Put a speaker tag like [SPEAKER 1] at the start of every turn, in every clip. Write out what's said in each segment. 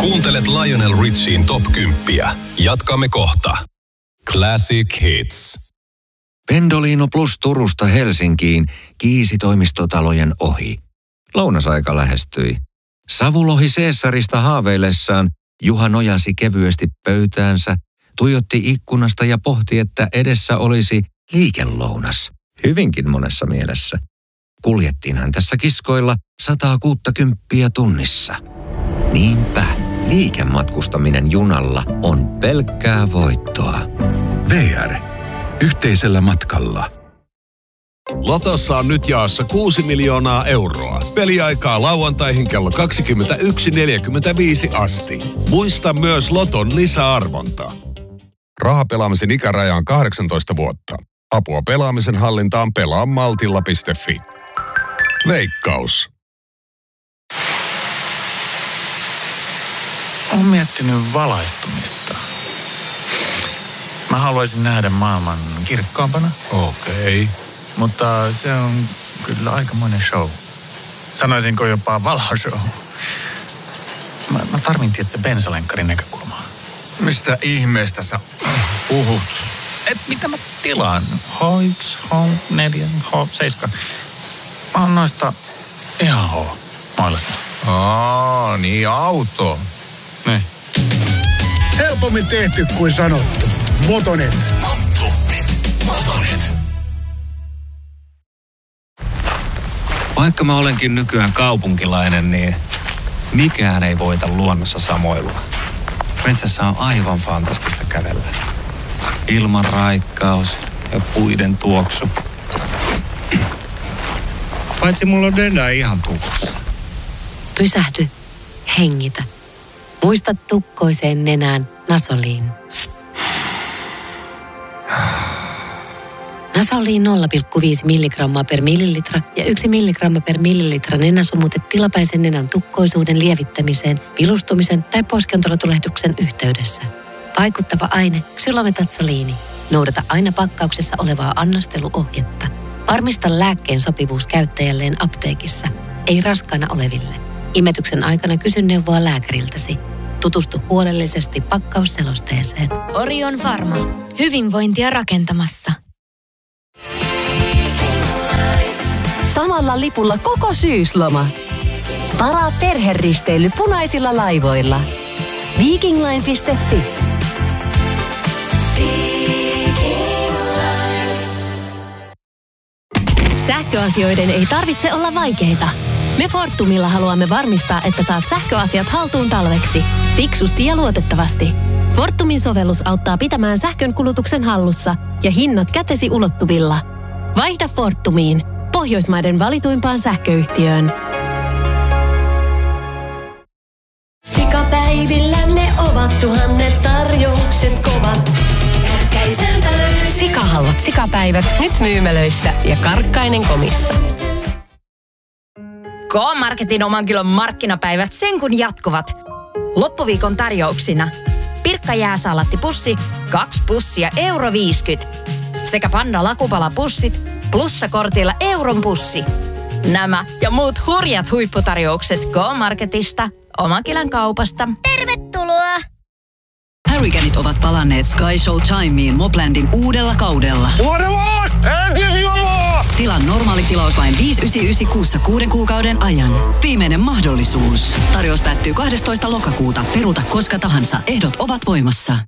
[SPEAKER 1] Kuuntelet Lionel Richien Top 10. Jatkamme kohta. Classic Hits.
[SPEAKER 2] Pendolino Plus Turusta Helsinkiin kiisi toimistotalojen ohi. Lounasaika lähestyi. Savulohi Caesarista haaveillessaan Juha nojasi kevyesti pöytäänsä, tuijotti ikkunasta ja pohti, että edessä olisi liikelounas. Hyvinkin monessa mielessä. Kuljettiinhan tässä kiskoilla 160 tunnissa. Niinpä, liikematkustaminen junalla on pelkkää voittoa.
[SPEAKER 3] VR. Yhteisellä matkalla.
[SPEAKER 4] Lotossa on nyt jaossa 6 miljoonaa euroa. Peliaikaa lauantaihin kello 21.45 asti. Muista myös Loton lisäarvonta. Rahapelaamisen ikäraja on 18 vuotta. Apua pelaamisen hallintaan pelaamaltilla.fi. Veikkaus.
[SPEAKER 5] Olen miettinyt valaistumista. Mä haluaisin nähdä maailman kirkkaampana.
[SPEAKER 4] Okei.
[SPEAKER 5] Mutta se on kyllä aikamoinen show. Sanoisinko jopa valoshow. Mä tarvin tietysti bensalenkkarin näkökulmaa.
[SPEAKER 6] Mistä ihmeestä sä puhut?
[SPEAKER 5] Mitä mä tilaan? H1, H4, H7. Mä oon noista ihan H-mailasta.
[SPEAKER 6] Niin auto.
[SPEAKER 5] Niin.
[SPEAKER 7] Helpommin tehty kuin sanottu. Motonet. Motonet.
[SPEAKER 2] Vaikka mä olenkin nykyään kaupunkilainen, niin mikään ei voita luonnossa samoilua. Metsässä on aivan fantastista kävellä. Ilman raikkaus ja puiden tuoksu. Paitsi mulla on nenä ihan tukossa.
[SPEAKER 8] Pysähdy, hengitä. Muista tukkoiseen nenään Nasoliin. Nasoliin 0,5 milligrammaa per millilitra ja 1 milligramma per millilitra nenäsumutet tilapäisen nenän tukkoisuuden lievittämiseen, vilustumisen tai poskiontelotulehduksen yhteydessä. Vaikuttava aine xylometatsoliini. Noudata aina pakkauksessa olevaa annosteluohjetta. Varmista lääkkeen sopivuus käyttäjälleen apteekissa, ei raskaana oleville. Imetyksen aikana kysy neuvoa lääkäriltäsi. Tutustu huolellisesti pakkausselosteeseen.
[SPEAKER 9] Orion Pharma. Hyvinvointia rakentamassa.
[SPEAKER 10] Samalla lipulla koko syysloma. Varaa perheristeily punaisilla laivoilla. Vikingline.fi.
[SPEAKER 9] Sähköasioiden ei tarvitse olla vaikeita. Me Fortumilla haluamme varmistaa, että saat sähköasiat haltuun talveksi. Fiksusti ja luotettavasti. Fortumin sovellus auttaa pitämään sähkön kulutuksen hallussa ja hinnat kätesi ulottuvilla. Vaihda Fortumiin, Pohjoismaiden valituimpaan sähköyhtiöön.
[SPEAKER 10] Sikapäivillä ne ovat tuhannet tarjoukset kovat. Kärkäiseltä löytyy.
[SPEAKER 11] Sikahalvat sikapäivät nyt myymälöissä ja Karkkainen komissa.
[SPEAKER 12] K-Marketin oman kilon markkinapäivät sen kun jatkuvat. Loppuviikon tarjouksina. Pirkka jääsalaattipussi, 2 pussia €50. Sekä Panda lakupalapussit, plussakortilla euron pussi. Nämä ja muut hurjat huipputarjoukset K-Marketista, oman kilon kaupasta.
[SPEAKER 9] Tervetuloa!
[SPEAKER 13] Hurricaneit ovat palanneet Sky Show Timeen Moplandin uudella kaudella. Tilaa normaali tilaus vain 5,99 6 kuukauden ajan. Viimeinen mahdollisuus. Tarjous päättyy 12. lokakuuta. Peruuta koska tahansa. Ehdot ovat voimassa.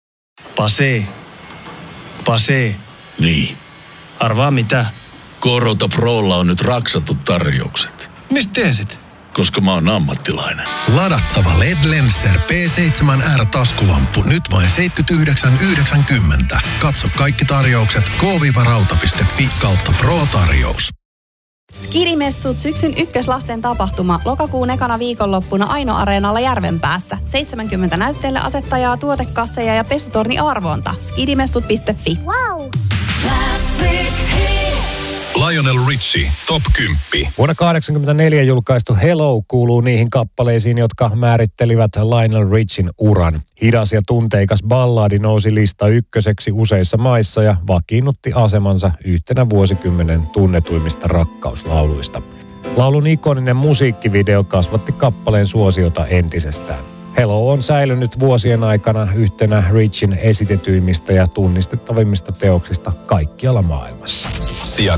[SPEAKER 14] Pase.
[SPEAKER 15] Niin.
[SPEAKER 14] Arvaa mitä?
[SPEAKER 15] Korota Prolla on nyt raksattu tarjoukset.
[SPEAKER 14] Mistä tiesit?
[SPEAKER 15] Koska mä oon ammattilainen.
[SPEAKER 3] Ladattava LED Lenser P7R taskulamppu nyt vain 79,90. Katso kaikki tarjoukset k-rauta.fi/Pro-tarjous.
[SPEAKER 16] Skidimessut syksyn ykköslasten tapahtuma lokakuun ekana viikonloppuna Aino Areenalla Järvenpäässä. 70 näytteelle asettajaa, tuotekasseja ja pesutorni arvonta. Skidimessut.fi.
[SPEAKER 9] Wow!
[SPEAKER 10] Classic Hits.
[SPEAKER 1] Lionel Richie Top 10.
[SPEAKER 17] Vuonna 1984 julkaistu Hello kuuluu niihin kappaleisiin, jotka määrittelivät Lionel Richien uran. Hidas ja tunteikas ballaadi nousi lista ykköseksi useissa maissa ja vakiinnutti asemansa yhtenä vuosikymmenen tunnetuimmista rakkauslauluista. Laulun ikoninen musiikkivideo kasvatti kappaleen suosiota entisestään. Hello on säilynyt vuosien aikana yhtenä Richin esitetyimmistä ja tunnistettavimmista teoksista kaikkialla maailmassa.
[SPEAKER 1] Sija